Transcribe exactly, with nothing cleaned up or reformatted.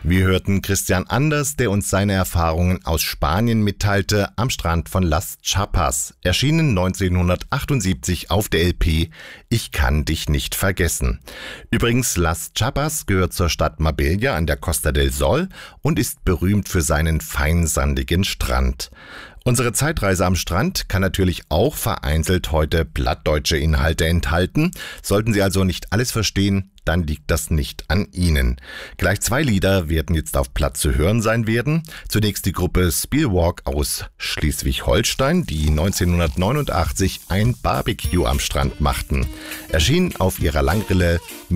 Wir hörten Christian Anders, der uns seine Erfahrungen aus Spanien mitteilte, am Strand von Las Chapas, erschienen neunzehnhundertachtundsiebzig auf der L P Ich kann dich nicht vergessen. Übrigens, Las Chapas gehört zur Stadt Marbella an der Costa del Sol und ist berühmt für seinen feinsandigen Strand. Unsere Zeitreise am Strand kann natürlich auch vereinzelt heute plattdeutsche Inhalte enthalten. Sollten Sie also nicht alles verstehen, dann liegt das nicht an Ihnen. Gleich zwei Lieder werden jetzt auf Platt zu hören sein werden. Zunächst die Gruppe Spielwalk aus Schleswig-Holstein, die neunzehnhundertneunundachtzig ein Barbecue am Strand machten. Erschien auf ihrer Langrille